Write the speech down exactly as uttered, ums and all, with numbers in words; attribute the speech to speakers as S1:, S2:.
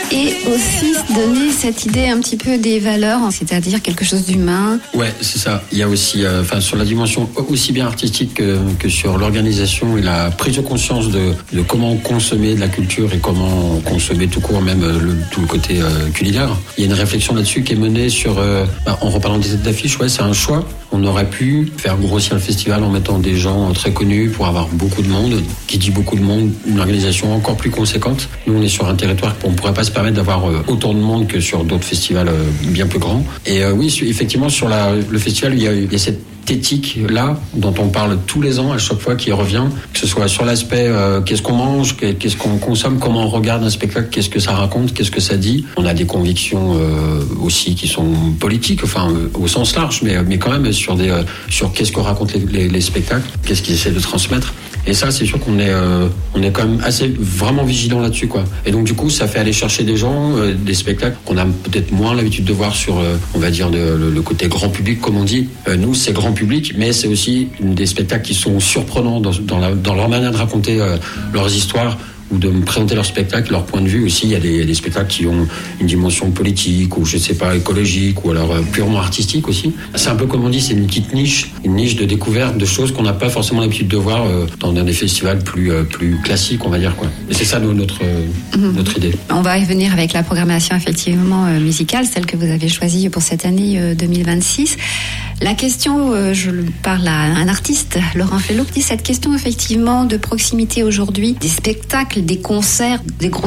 S1: Et aussi donner cette idée un petit peu des valeurs, c'est-à-dire quelque chose d'humain.
S2: Ouais, c'est ça. Il y a aussi, enfin, euh, sur la dimension aussi bien artistique que, que sur l'organisation et la prise de conscience de, de comment consommer de la culture et comment consommer tout court, même le, tout le côté euh, culinaire. Il y a une réflexion là-dessus qui est menée sur, euh, bah, en reparlant des têtes d'affiche, ouais, c'est un choix. On aurait pu faire grossir le festival en mettant des gens très connus pour avoir beaucoup de monde. Qui dit beaucoup de monde, une organisation encore plus conséquente. Nous, on est sur un territoire qu'on ne pourrait pas se permettre d'avoir autant de monde que sur d'autres festivals bien plus grands. Et euh, oui, effectivement, sur la, le festival, il y a, il y a cette éthique-là, dont on parle tous les ans, à chaque fois qui revient, que ce soit sur l'aspect euh, qu'est-ce qu'on mange, qu'est-ce qu'on consomme, comment on regarde un spectacle, qu'est-ce que ça raconte, qu'est-ce que ça dit. On a des convictions euh, aussi qui sont politiques, enfin euh, au sens large, mais, mais quand même sur, des, euh, sur qu'est-ce que racontent les, les, les spectacles, qu'est-ce qu'ils essaient de transmettre. Et ça, c'est sûr qu'on est, euh, on est quand même assez vraiment vigilant là-dessus, quoi. Et donc, du coup, ça fait aller chercher des gens, euh, des spectacles qu'on a peut-être moins l'habitude de voir sur, euh, on va dire, de, le, le côté grand public, comme on dit. Euh, nous, c'est grand public, mais c'est aussi des spectacles qui sont surprenants dans, dans, la, dans leur manière de raconter euh, leurs histoires ou de me présenter leur spectacle, leur point de vue aussi. Il y a des, il y a des spectacles qui ont une dimension politique ou je sais pas, écologique ou alors euh, purement artistique aussi. C'est un peu comme on dit, c'est une petite niche, une niche de découverte de choses qu'on n'a pas forcément l'habitude de voir euh, dans des festivals plus, euh, plus classiques, on va dire, quoi. Et c'est ça notre, euh, mmh. notre idée.
S1: On va y revenir avec la programmation effectivement euh, musicale, celle que vous avez choisie pour cette année euh, deux mille vingt-six. La question, euh, je parle à un artiste, Laurent Fellow, qui dit cette question effectivement de proximité aujourd'hui, des spectacles, des concerts, des grosses